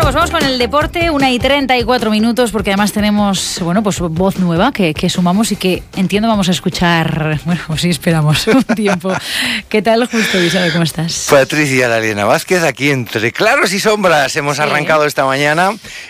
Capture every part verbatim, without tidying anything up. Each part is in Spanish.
pues vamos con el deporte, una y treinta y cuatro minutos, porque además tenemos, bueno, pues voz nueva que, que sumamos y que entiendo vamos a escuchar, bueno, pues sí, esperamos un tiempo. ¿Qué tal, Justo Isabel? ¿Cómo estás? Patricia Lalena Vázquez, aquí entre claros y sombras hemos sí. arrancado esta mañana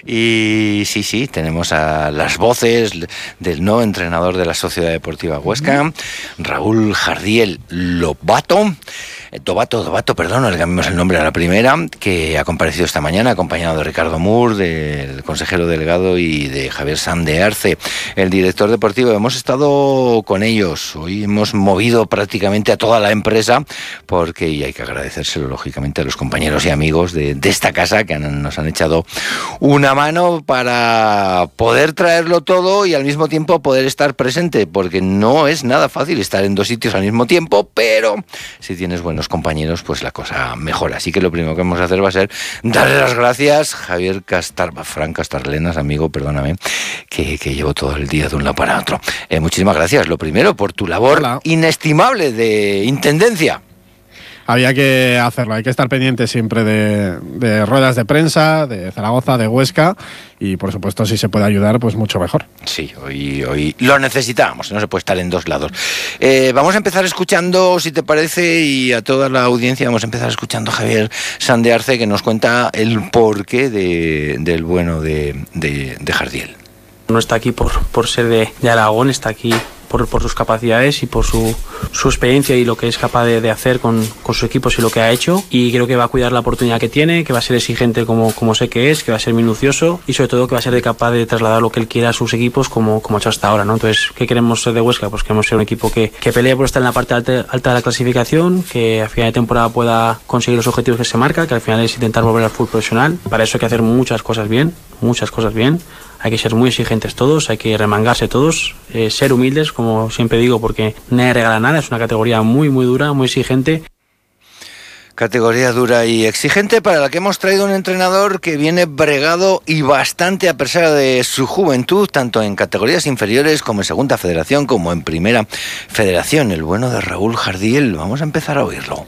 y sí, sí, tenemos a las voces del nuevo entrenador de la Sociedad Deportiva Huesca, uh-huh. Raúl Jardiel Lobato. Dobato, Dobato, perdón, le cambiamos el nombre a la primera, que ha comparecido esta mañana acompañado de Ricardo Mur, del consejero delegado, y de Javier Sanz de Arce, el director deportivo. Hemos estado con ellos, hoy hemos movido prácticamente a toda la empresa, porque, y hay que agradecérselo lógicamente a los compañeros y amigos de, de esta casa que han, nos han echado una mano para poder traerlo todo y al mismo tiempo poder estar presente, porque no es nada fácil estar en dos sitios al mismo tiempo, pero si tienes buenos compañeros, pues la cosa mejora. Así que lo primero que vamos a hacer va a ser darle las gracias, Javier Castar, Fran Castarlenas, amigo, perdóname, que, que llevo todo el día de un lado para otro. Eh, muchísimas gracias, lo primero, por tu labor Hola. inestimable de intendencia. Había que hacerlo, hay que estar pendiente siempre de, de ruedas de prensa, de Zaragoza, de Huesca, y por supuesto si se puede ayudar, pues mucho mejor. Sí, hoy, hoy lo necesitamos, no se puede estar en dos lados. Eh, vamos a empezar escuchando, si te parece, y a toda la audiencia, vamos a empezar escuchando a Javier Sanz de Arce, que nos cuenta el porqué de, del bueno de, de, de Jardiel. No está aquí por, por ser de, de Aragón, está aquí por, por sus capacidades y por su, su experiencia y lo que es capaz de, de hacer con, con sus equipos y lo que ha hecho, y creo que va a cuidar la oportunidad que tiene, que va a ser exigente como, como sé que es, que va a ser minucioso y sobre todo que va a ser capaz de trasladar lo que él quiera a sus equipos como, como ha hecho hasta ahora, ¿no? Entonces, ¿qué queremos ser de Huesca? Pues queremos ser un equipo que, que pelee por estar en la parte alta, alta de la clasificación, que a final de temporada pueda conseguir los objetivos que se marca, que al final es intentar volver al fútbol profesional. Para eso hay que hacer muchas cosas bien, muchas cosas bien. Hay que ser muy exigentes todos, hay que remangarse todos, eh, ser humildes, como siempre digo, porque nadie regala nada, es una categoría muy, muy dura, muy exigente. Categoría dura y exigente, para la que hemos traído un entrenador que viene bregado y bastante a pesar de su juventud, tanto en categorías inferiores como en segunda federación, como en primera federación, el bueno de Raúl Jardiel. Vamos a empezar a oírlo.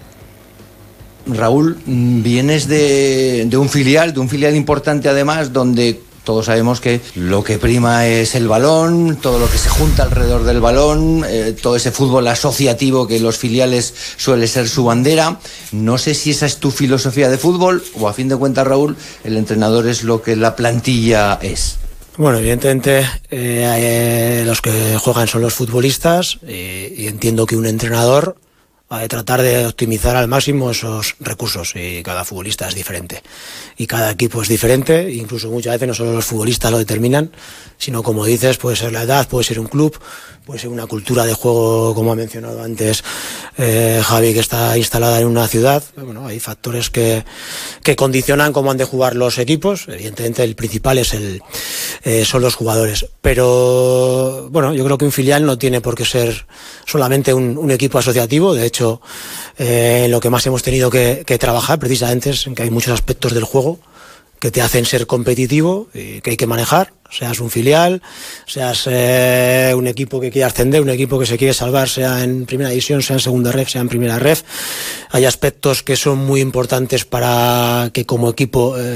Raúl, vienes de, de un filial, de un filial importante además, donde todos sabemos que lo que prima es el balón, todo lo que se junta alrededor del balón, eh, todo ese fútbol asociativo que los filiales suele ser su bandera. No sé si esa es tu filosofía de fútbol o, a fin de cuentas, Raúl, el entrenador es lo que la plantilla es. Bueno, evidentemente eh, eh, los que juegan son los futbolistas eh, y entiendo que un entrenador ha de tratar de optimizar al máximo esos recursos, y cada futbolista es diferente y cada equipo es diferente, incluso muchas veces no solo los futbolistas lo determinan, sino, como dices, puede ser la edad, puede ser un club, puede ser una cultura de juego, como ha mencionado antes eh, Javi, que está instalada en una ciudad. Bueno, hay factores que, que condicionan cómo han de jugar los equipos. Evidentemente el principal es el eh, son los jugadores, pero bueno, yo creo que un filial no tiene por qué ser solamente un, un equipo asociativo. De hecho, eh, lo que más hemos tenido que, que trabajar precisamente es en que hay muchos aspectos del juego que te hacen ser competitivo y que hay que manejar, seas un filial, seas eh, un equipo que quiere ascender, un equipo que se quiere salvar, sea en primera división, sea en segunda ref, sea en primera ref. Hay aspectos que son muy importantes para que como equipo eh,